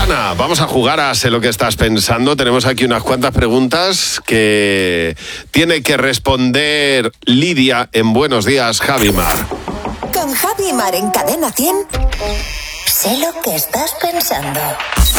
Ana, vamos a jugar a Sé lo que estás pensando. Tenemos aquí unas cuantas preguntas que tiene que responder Lidia en Buenos Días, Javi Mar. Con Javi Mar en Cadena 100. Sé lo que estás pensando.